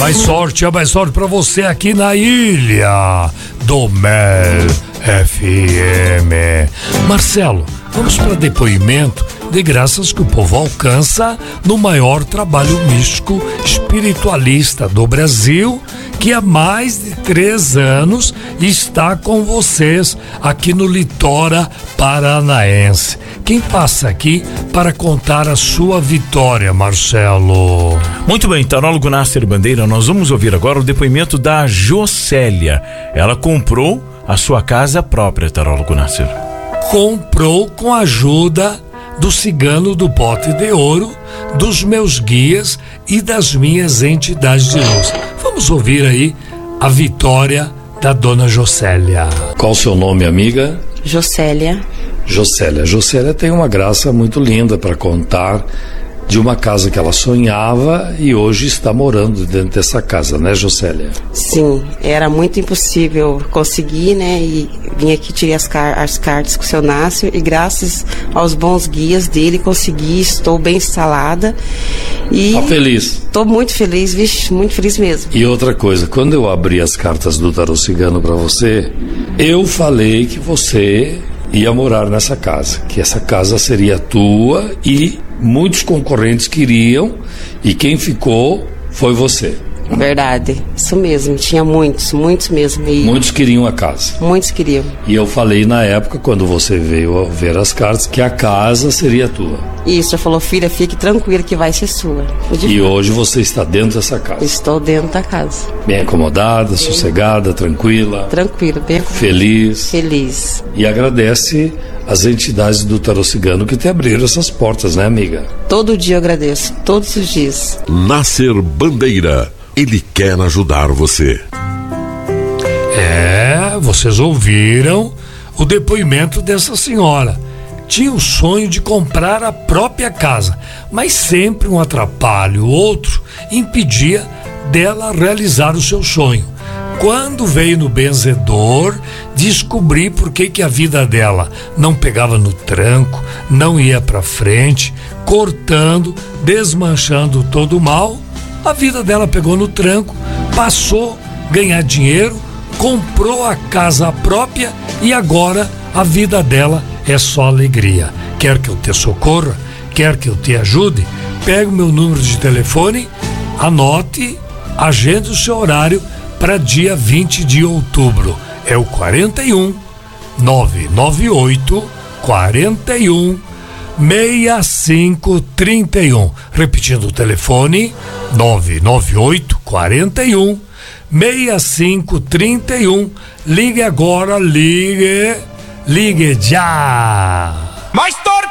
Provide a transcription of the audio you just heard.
mais sorte pra você aqui na ilha do Mel FM. Marcelo, vamos para depoimento de graças que o povo alcança no maior trabalho místico espiritualista do Brasil, que há mais de 3 anos está com vocês aqui no Litora Paranaense. Quem passa aqui para contar a sua vitória, Marcelo? Muito bem, tarólogo Nasser Bandeira, nós vamos ouvir agora o depoimento da Jocélia. Ela comprou a sua casa própria, tarólogo Nasser. Comprou com a ajuda do cigano do pote de ouro, dos meus guias e das minhas entidades de luz. Vamos ouvir aí a vitória da dona Jocélia. Qual o seu nome, amiga? Jocélia. Jocélia tem uma graça muito linda para contar de uma casa que ela sonhava e hoje está morando dentro dessa casa, né, Jocélia? Sim, era muito impossível conseguir, né? E vim aqui, tirei as cartas com o seu Nácio e graças aos bons guias dele consegui, estou bem instalada. E tá feliz? Estou muito feliz, vixe, muito feliz mesmo. E outra coisa, quando eu abri as cartas do Tarô Cigano para você, eu falei que você ia morar nessa casa, que essa casa seria tua e muitos concorrentes queriam e quem ficou foi você. Verdade, isso mesmo, tinha muitos mesmo. E muitos queriam a casa. Muitos queriam. E eu falei na época, quando você veio ver as cartas, que a casa seria tua. Isso, eu falou, filha, fique tranquila que vai ser sua. E hoje você está dentro dessa casa. Estou dentro da casa. Bem acomodada, sossegada, tranquila. Tranquila, bem acomodada. Feliz. Feliz. E agradece as entidades do Tarô Cigano que te abriram essas portas, né, amiga? Todo dia eu agradeço, todos os dias. Nasser Bandeira, ele quer ajudar você. Vocês ouviram o depoimento dessa senhora. Tinha o sonho de comprar a própria casa, mas sempre um atrapalho, outro, impedia dela realizar o seu sonho. Quando veio no benzedor, descobri por que a vida dela não pegava no tranco, não ia para frente, cortando, desmanchando todo o mal. A vida dela pegou no tranco, passou a ganhar dinheiro, comprou a casa própria e agora a vida dela é só alegria. Quer que eu te socorra? Quer que eu te ajude? Pegue o meu número de telefone, anote, agende o seu horário para dia 20 de outubro. É o 41 998 41 6531. Repetindo o telefone, 998 41 6531. Ligue agora, ligue já. Mais